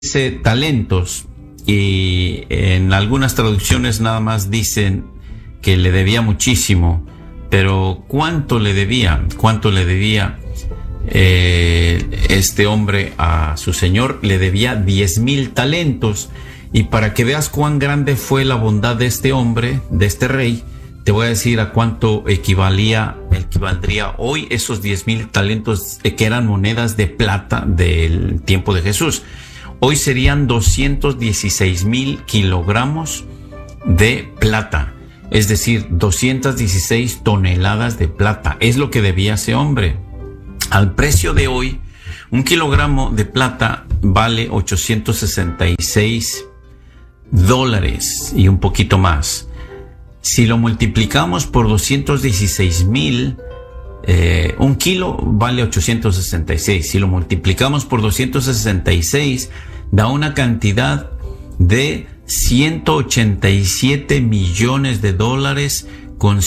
dice talentos y en algunas traducciones nada más dicen que le debía muchísimo, pero ¿cuánto le debía? ¿Cuánto le debía este hombre a su señor? Le debía 10,000 talentos. Y para que veas cuán grande fue la bondad de este hombre, de este rey, te voy a decir a cuánto equivaldría hoy esos 10,000 talentos que eran monedas de plata del tiempo de Jesús. Hoy serían 216,000 kilogramos de plata, es decir, 216 toneladas de plata. Es lo que debía ese hombre. Al precio de hoy, un kilogramo de plata vale $866 y un poquito más. Si lo multiplicamos por 216,000, un kilo vale 866. Si lo multiplicamos por 266, da una cantidad de $187 millones con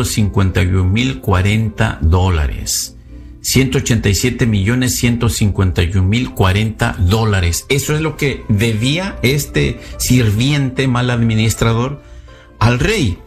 $151,040. 187,151,040. Eso es lo que debía este sirviente mal administrador al rey.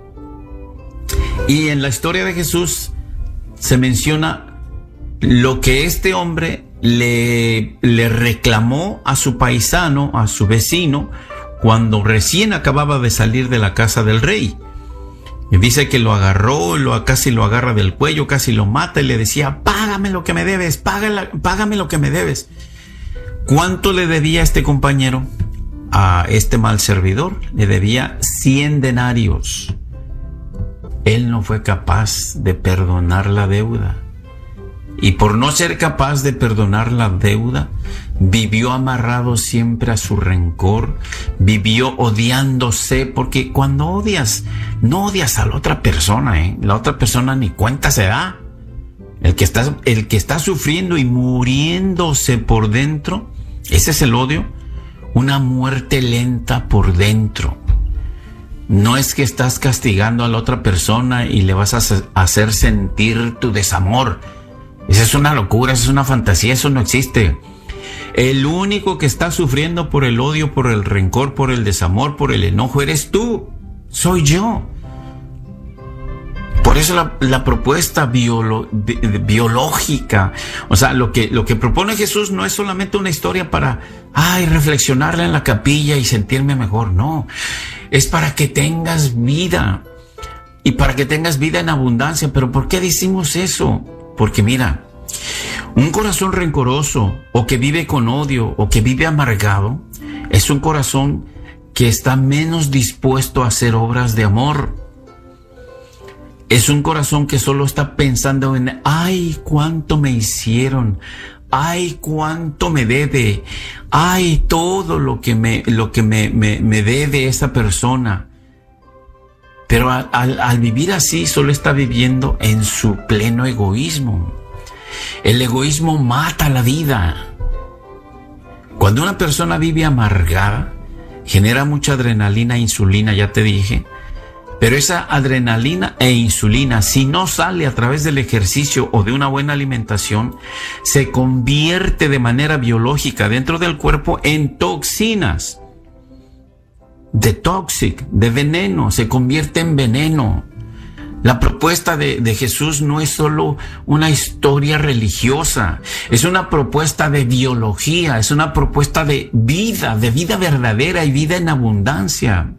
Y en la historia de Jesús se menciona lo que este hombre le reclamó a su paisano, a su vecino, cuando recién acababa de salir de la casa del rey. Y dice que lo agarró, casi lo agarra del cuello, casi lo mata y le decía: págame lo que me debes, págame lo que me debes. ¿Cuánto le debía este compañero a este mal servidor? Le debía 100 denarios. Él no fue capaz de perdonar la deuda. Y por no ser capaz de perdonar la deuda, vivió amarrado siempre a su rencor, vivió odiándose, porque cuando odias, no odias a la otra persona, la otra persona ni cuenta se da. El que está sufriendo y muriéndose por dentro, ese es el odio, una muerte lenta por dentro. No es que estás castigando a la otra persona y le vas a hacer sentir tu desamor. Esa es una locura, esa es una fantasía, eso no existe. El único que está sufriendo por el odio, por el rencor, por el desamor, por el enojo, eres tú, soy yo. Por eso la propuesta biológica, o sea, lo que propone Jesús no es solamente una historia para reflexionarla en la capilla y sentirme mejor, no. Es para que tengas vida y para que tengas vida en abundancia. ¿Pero por qué decimos eso? Porque mira, un corazón rencoroso o que vive con odio o que vive amargado es un corazón que está menos dispuesto a hacer obras de amor. Es un corazón que solo está pensando en ay, cuánto me hicieron, ay, cuánto me debe, ay, todo lo que me debe esa persona. Pero al vivir así, solo está viviendo en su pleno egoísmo. El egoísmo mata la vida. Cuando una persona vive amargada, genera mucha adrenalina e insulina, ya te dije. Pero esa adrenalina e insulina, si no sale a través del ejercicio o de una buena alimentación, se convierte de manera biológica dentro del cuerpo en toxinas. De toxic, de veneno, se convierte en veneno. La propuesta de Jesús no es solo una historia religiosa, es una propuesta de biología, es una propuesta de vida verdadera y vida en abundancia.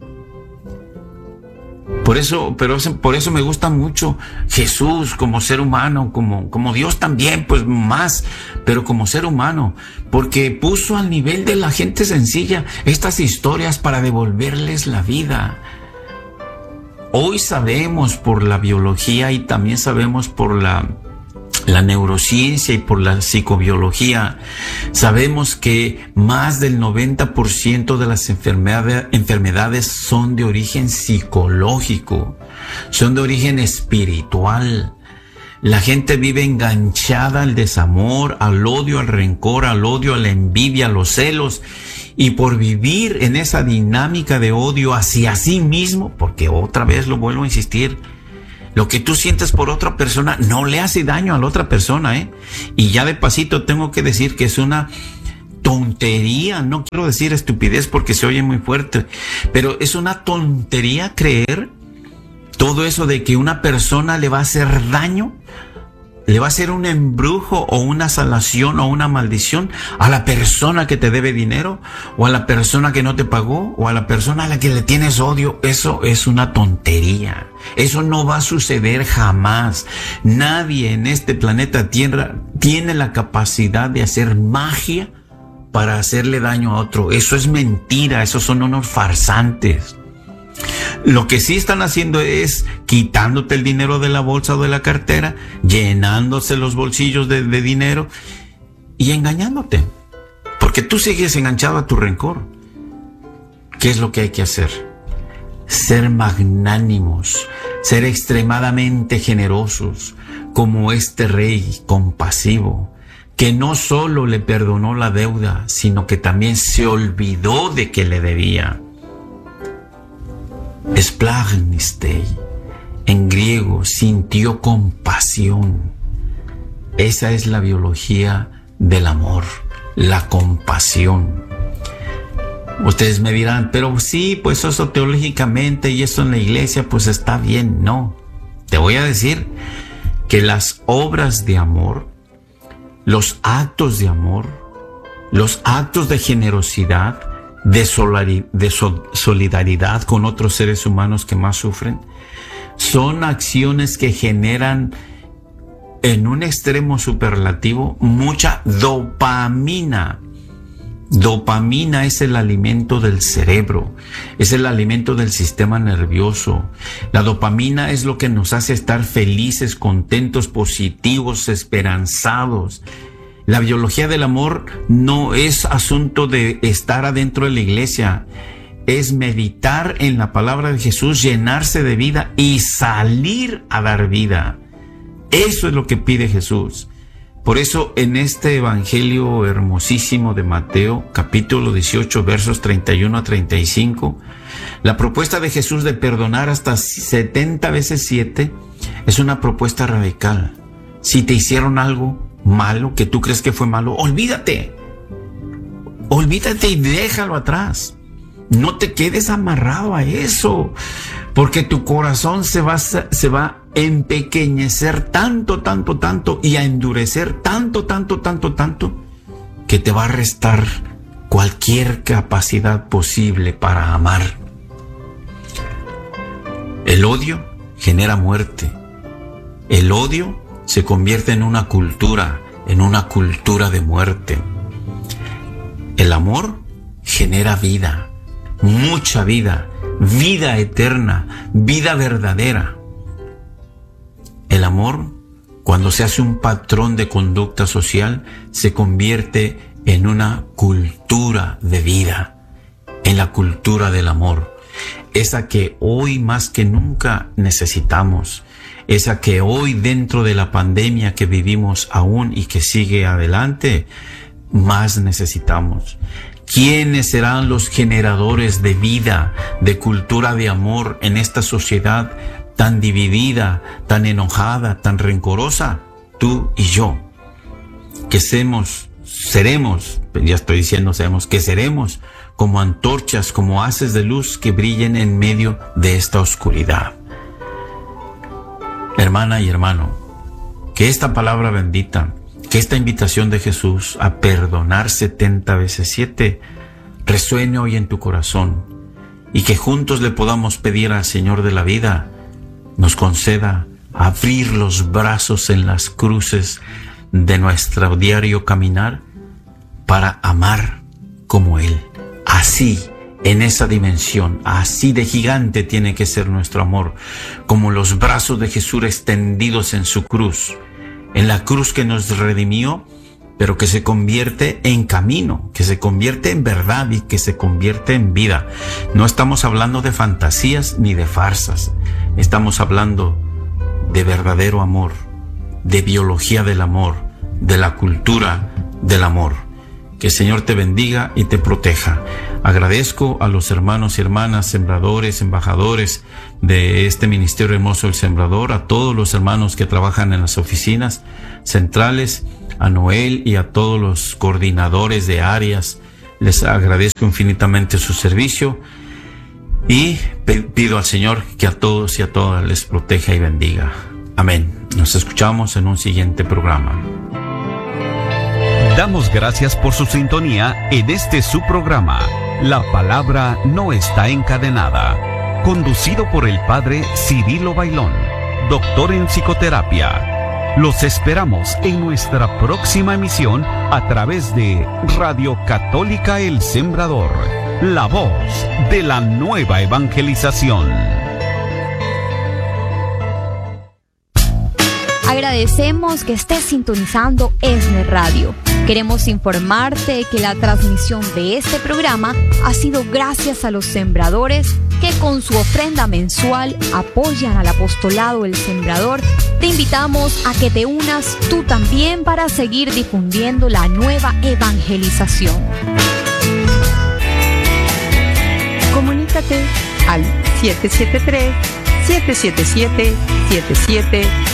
Por eso me gusta mucho Jesús como ser humano, como Dios también, pues más, pero como ser humano, porque puso al nivel de la gente sencilla estas historias para devolverles la vida. Hoy sabemos por la biología y también sabemos por la neurociencia y por la psicobiología, sabemos que más del 90% de las enfermedades son de origen psicológico, son de origen espiritual. La gente vive enganchada al desamor, al odio, al rencor, al odio, a la envidia, a los celos. Y por vivir en esa dinámica de odio hacia sí mismo, porque otra vez lo vuelvo a insistir, lo que tú sientes por otra persona no le hace daño a la otra persona, Y ya de pasito tengo que decir que es una tontería, no quiero decir estupidez porque se oye muy fuerte, pero es una tontería creer todo eso de que una persona le va a hacer daño, le va a hacer un embrujo o una salación o una maldición a la persona que te debe dinero, o a la persona que no te pagó, o a la persona a la que le tienes odio. Eso es una tontería. Eso no va a suceder jamás. Nadie en este planeta Tierra tiene la capacidad de hacer magia para hacerle daño a otro. Eso es mentira. Esos son unos farsantes. Lo que sí están haciendo es quitándote el dinero de la bolsa o de la cartera, llenándose los bolsillos de dinero y engañándote. Porque tú sigues enganchado a tu rencor. ¿Qué es lo que hay que hacer? Ser magnánimos, ser extremadamente generosos, como este rey compasivo, que no solo le perdonó la deuda, sino que también se olvidó de que le debía. Esplagnistei, en griego, sintió compasión. Esa es la biología del amor, la compasión. Ustedes me dirán, pero sí, pues eso teológicamente y eso en la iglesia, pues está bien. No, te voy a decir que las obras de amor, los actos de amor, los actos de generosidad, de solidaridad con otros seres humanos que más sufren, son acciones que generan en un extremo superlativo mucha dopamina. Dopamina es el alimento del cerebro, es el alimento del sistema nervioso. La dopamina es lo que nos hace estar felices, contentos, positivos, esperanzados. La biología del amor no es asunto de estar adentro de la iglesia, es meditar en la palabra de Jesús, llenarse de vida y salir a dar vida. Eso es lo que pide Jesús. Por eso en este evangelio hermosísimo de Mateo, capítulo 18, versos 31 a 35, la propuesta de Jesús de perdonar hasta 70 veces 7 es una propuesta radical. Si te hicieron algo malo, que tú crees que fue malo, olvídate y déjalo atrás. No te quedes amarrado a eso, porque tu corazón se va a empequeñecer tanto y a endurecer tanto, que te va a restar cualquier capacidad posible para amar. El odio genera muerte. El odio se convierte en una cultura de muerte. El amor genera vida, mucha vida, vida eterna, vida verdadera. El amor, cuando se hace un patrón de conducta social, se convierte en una cultura de vida, en la cultura del amor, esa que hoy más que nunca necesitamos. Esa que hoy, dentro de la pandemia que vivimos aún y que sigue adelante, más necesitamos. ¿Quiénes serán los generadores de vida, de cultura de amor en esta sociedad tan dividida, tan enojada, tan rencorosa? Tú y yo. Que seremos como antorchas, como haces de luz que brillen en medio de esta oscuridad. Hermana y hermano, que esta palabra bendita, que esta invitación de Jesús a perdonar 70 veces 7 resuene hoy en tu corazón, y que juntos le podamos pedir al Señor de la vida nos conceda abrir los brazos en las cruces de nuestro diario caminar para amar como Él. Así, en esa dimensión, así de gigante tiene que ser nuestro amor, como los brazos de Jesús extendidos en su cruz, en la cruz que nos redimió, pero que se convierte en camino, que se convierte en verdad y que se convierte en vida. No estamos hablando de fantasías ni de farsas, estamos hablando de verdadero amor, de biología del amor, de la cultura del amor. Que el Señor te bendiga y te proteja. Agradezco a los hermanos y hermanas, sembradores, embajadores de este Ministerio Hermoso del Sembrador, a todos los hermanos que trabajan en las oficinas centrales, a Noel y a todos los coordinadores de áreas. Les agradezco infinitamente su servicio y pido al Señor que a todos y a todas les proteja y bendiga. Amén. Nos escuchamos en un siguiente programa. Damos gracias por su sintonía en este su programa, La Palabra No Está Encadenada, conducido por el Padre Cirilo Bailón, doctor en psicoterapia. Los esperamos en nuestra próxima emisión a través de Radio Católica El Sembrador, la voz de la nueva evangelización. Agradecemos que estés sintonizando ESNE Radio. Queremos informarte que la transmisión de este programa ha sido gracias a los sembradores que con su ofrenda mensual apoyan al apostolado El Sembrador. Te invitamos a que te unas tú también para seguir difundiendo la nueva evangelización. Comunícate al 773-777-7777